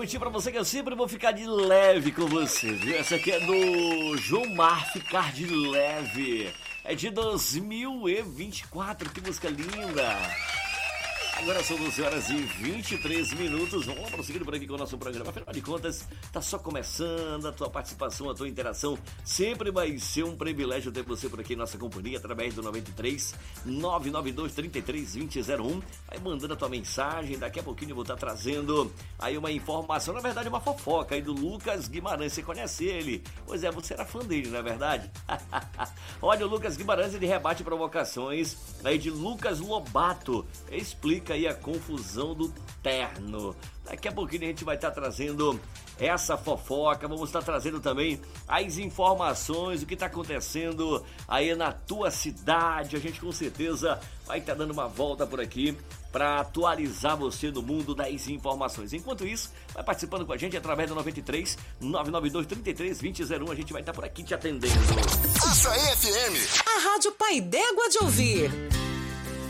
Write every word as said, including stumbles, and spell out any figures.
prometi pra você que eu sempre vou ficar de leve com você, viu? Essa aqui é do João Mar, Ficar de Leve. É de dois mil e vinte e quatro, que música linda. Agora são doze horas e vinte e três minutos. Vamos lá prosseguindo por aqui com o nosso programa. Afinal de contas, tá só começando. A tua participação, a tua interação sempre vai ser um privilégio ter você por aqui em nossa companhia, através do noventa e três, nove nove dois, trinta e três, vinte zero um. Vai mandando a tua mensagem. Daqui a pouquinho eu vou estar trazendo aí uma informação, na verdade uma fofoca aí do Lucas Guimarães. Você conhece ele? Pois é, você era fã dele, não é verdade? Olha, o Lucas Guimarães, ele rebate provocações aí de Lucas Lobato. Explica aí a confusão do terno. Daqui a pouquinho a gente vai estar trazendo essa fofoca, vamos estar trazendo também as informações, o que está acontecendo aí na tua cidade. A gente com certeza vai estar dando uma volta por aqui para atualizar você no mundo das informações. Enquanto isso, vai participando com a gente através do noventa e três, nove nove dois, trinta e três, vinte zero um. A gente vai estar por aqui te atendendo. Açaí F M, a Rádio Pai d'Égua de ouvir.